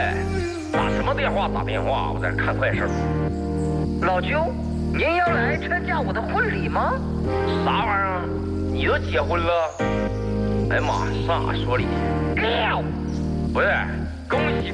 打什么电话？打电话，我在这看快事。 老舅，您要来参加我的婚礼吗？ 啥玩意儿？你都结婚了？哎呀妈，上哪说理去？ 撂！ 不是，恭喜。